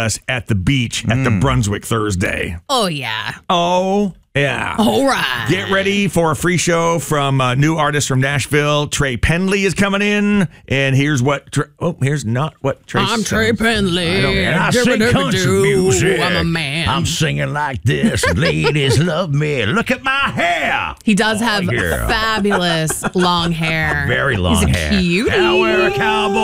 us at the beach at the Brunswick Thursday. Oh, yeah. Oh, yeah. All right. Get ready for a free show from a new artist from Nashville. Trey Penley is coming in. And here's what... here's not what Trey I'm says. Trey Penley. And I sing country music. I'm a man. I'm singing like this. Ladies love me. Look at my hair. He does have fabulous long hair. Very long He's a hair. cutie. And I wear a cowboy